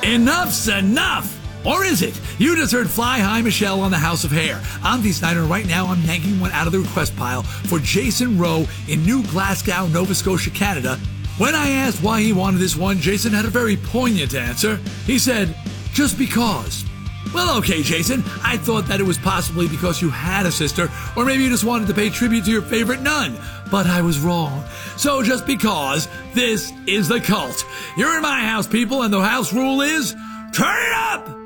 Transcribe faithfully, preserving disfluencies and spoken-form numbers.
Enough's enough! Or is it? You just heard Fly High Michelle on the House of Hair. I'm Dee Snider, and right now I'm yanking one out of the request pile for Jason Rowe in New Glasgow, Nova Scotia, Canada. When I asked why he wanted this one, Jason had a very poignant answer. He said, just because. Well, okay, Jason, I thought that it was possibly because you had a sister, or maybe you just wanted to pay tribute to your favorite nun. But I was wrong. So just because, this is The Cult. You're in my house, people, and the house rule is, turn it up!